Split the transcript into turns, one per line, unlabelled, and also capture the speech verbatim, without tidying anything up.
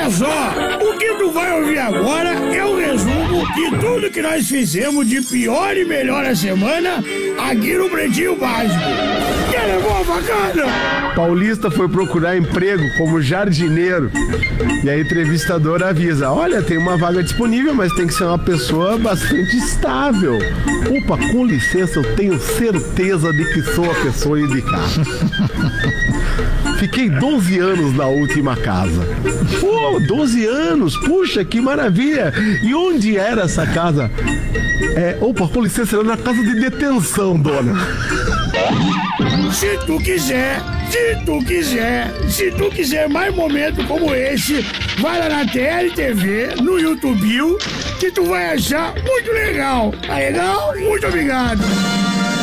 Olha só, o que tu vai ouvir agora é o resumo de tudo que nós fizemos de pior e melhor a semana aqui no Pretinho Básico. Que levou a facada?
Paulista foi procurar emprego como jardineiro e a entrevistadora avisa: olha, tem uma vaga disponível, mas tem que ser uma pessoa bastante estável. Opa, com licença, eu tenho certeza de que sou a pessoa indicada. Fiquei doze anos na última casa. Pô, doze anos, puxa, que maravilha. E onde era essa casa? É, opa, com licença, era na casa de detenção, dona.
Se tu quiser, se tu quiser, se tu quiser mais momentos como esse, vai lá na T L T V, no YouTube, que tu vai achar muito legal. Tá legal? Muito obrigado.